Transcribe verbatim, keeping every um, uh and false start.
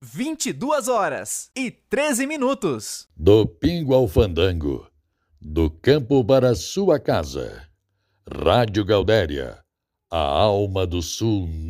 vinte e duas horas e treze minutos. Do Pingo ao Fandango, do campo para sua casa. Rádio Gaudéria, a alma do Sul